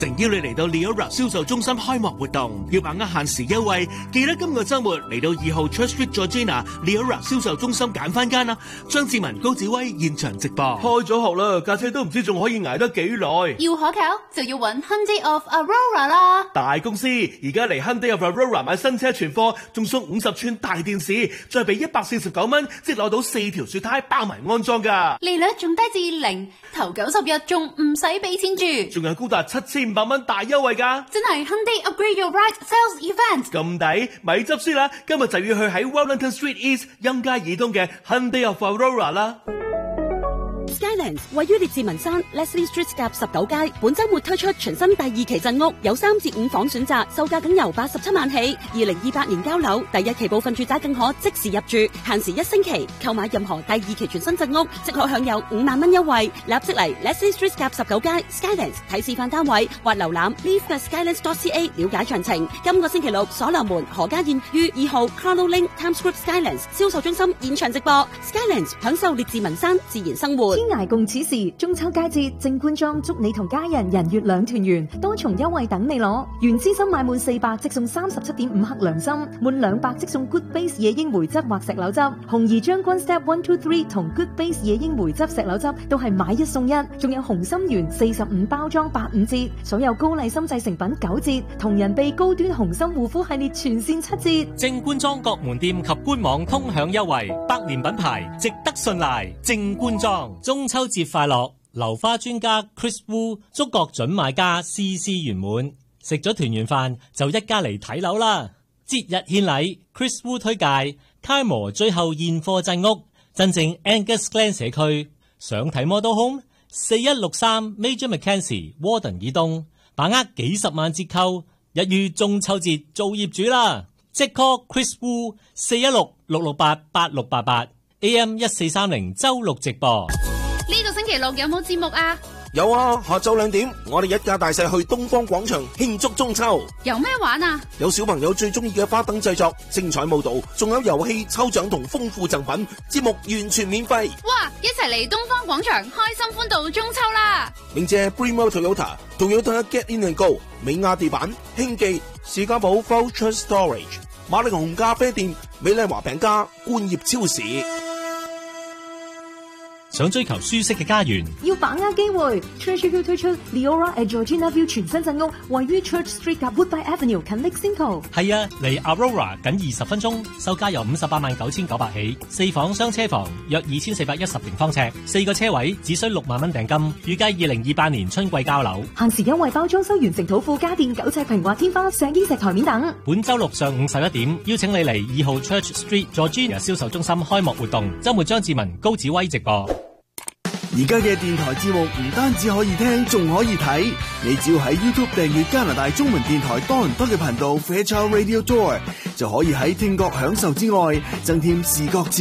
誠邀你嚟到 Leora 銷售中心開幕活動，要把握限時優惠，記得今個週末嚟到2號 Church Street Georgina Leora 銷售中心揀翻間啦。張志文、高子威現場直播。 開咗學啦，架車都唔知仲可以捱得幾耐。 要可靠就要揾 Hyundai of Aurora 啦。 大公司而家嚟 Hyundai of Aurora 買新車存貨，仲送50寸大電視，再俾149蚊，即攞到4條雪胎包埋安裝㗎。 利率仲低至0，頭90日仲唔使俾錢住， 仲有高達7500蚊大優惠㗎。 真係 Hyundai Upgrade Your Ride Sales Event。 咁抵，咪執輸啦！今日就要去喺 Wellington Street East 蔭街以東嘅 Hyundai of Aurora 啦。 Skylands 位於列治文山 Leslie Street 夾19街，本周末推出全新第2期鎮屋，有3至5房選擇，售價僅由87萬起。2028年交樓，第1期部分住宅更可即時入住，限時1星期。購買任何第2期全新鎮屋，即可享有5萬蚊優惠。立即嚟 Leslie Street 夾19街 Skylands 睇示範單位，或瀏覽 live@skylands.ca 了解詳情。今個星期六所羅門何家燕於2號 Carlo Link Times Square Skylands 銷售中心現場直播。Skylands 享受列治文山自然生活。 天涯共此時，中秋佳節，正官莊祝你同家人人月兩團圓，多重優惠等你攞。原資深買滿400即送37.5克良心，滿200即送 Good Base 野櫻梅汁或石榴汁。紅怡將軍 Step 1、2、3同 Good Base 野櫻梅汁石榴汁都係買1送1，仲有紅心圓45包裝85折，所有高麗參製成品9折，同仁被高端紅心護膚系列全線7折。 正官莊各門店及官網通享優惠，百年品牌值得信賴。正官莊中秋節快樂！流花專家 Chris Wu 祝各準買家事事圓滿，食咗團圓飯就一家嚟睇樓啦！節日獻禮 ，Chris Wu 推介楷模最後現貨鎮屋，真正 Angus Glen 社區，想睇 Model Home 4163 Major Mackenzie Warden 以東，把握幾十萬折扣，一於中秋節做業主啦！即 call Chris Wu 416-668-8688 AM 1430周六直播。 呢個星期六有冇節目啊？ 有啊，下晝2點，我哋一家大細去東方廣場慶祝中秋。 有咩玩啊？ 有小朋友最中意嘅花燈製作、精彩舞蹈，仲有遊戲、抽獎同豐富贈品，節目完全免費。 哇！一齊嚟東方廣場，開心歡度中秋啦！ 鳴謝 Brimo Toyota Get In and Go、美亞地板、興記、士嘉堡 Voucher Storage、馬力紅咖啡店、美麗華餅家、官業超市。 想追求舒適嘅家園， 要把握機會。Church 推出 Leora at Georgina View 全新鎮屋，位於 Church Street 及 Woodbine Avenue 近 Lexington。 係啊，離 Aurora 僅20分鐘，售價由589900起，4房雙車房，約2410平方尺，4個車位，只需6萬蚊訂金，預計2028年春季交樓。 限時優惠包裝修完成土庫家電9尺平滑天花、石英石台面等。 本周六上午11點，邀請你嚟2號 Church Street Georgina 銷售中心開幕活動，周末張志文、高子威直播。 而家嘅電台節目唔單止可以聽，仲可以睇。你只要喺 YouTube 訂閱加拿大中文電台多倫多嘅頻道 Fairchild Radio Tour， 就可以喺聽覺享受之外，增添視覺刺激。